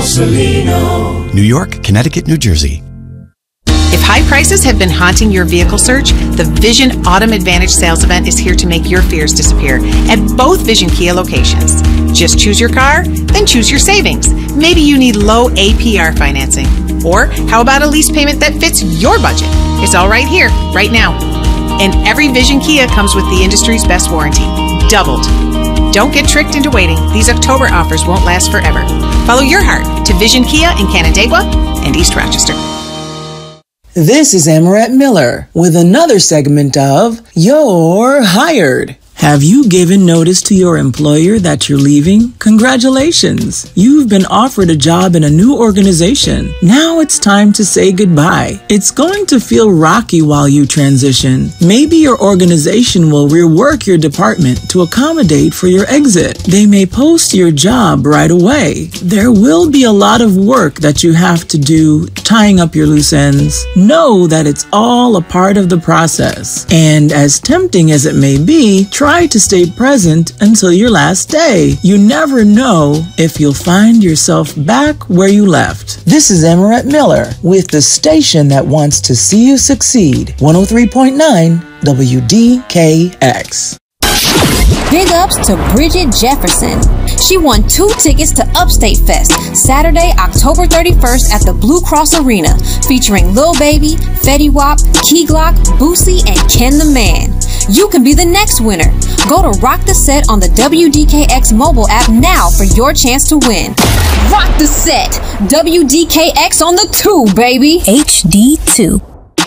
Borsalino. New York, Connecticut, New Jersey. If high prices have been haunting your vehicle search, the Vision Autumn Advantage sales event is here to make your fears disappear at both Vision Kia locations. Just choose your car, then choose your savings. Maybe you need low APR financing. Or how about a lease payment that fits your budget? It's all right here, right now. And every Vision Kia comes with the industry's best warranty, doubled. Don't get tricked into waiting. These October offers won't last forever. Follow your heart to Vision Kia in Canandaigua and East Rochester. This is Amaret Miller with another segment of You're Hired. Have you given notice to your employer that you're leaving? Congratulations! You've been offered a job in a new organization. Now it's time to say goodbye. It's going to feel rocky while you transition. Maybe your organization will rework your department to accommodate for your exit. They may post your job right away. There will be a lot of work that you have to do tying up your loose ends. Know that it's all a part of the process. And as tempting as it may be, try to stay present until your last day. You never know if you'll find yourself back where you left. This is Amaret Miller with the station that wants to see you succeed. 103.9 WDKX. Big ups to Bridget Jefferson. She won 2 tickets to Upstate Fest, Saturday, October 31st at the Blue Cross Arena, featuring Lil Baby, Fetty Wap, Key Glock, Boosie, and Ken the Man. You can be the next winner. Go to Rock the Set on the WDKX mobile app now for your chance to win. Rock the Set! WDKX on the 2, baby! HD2.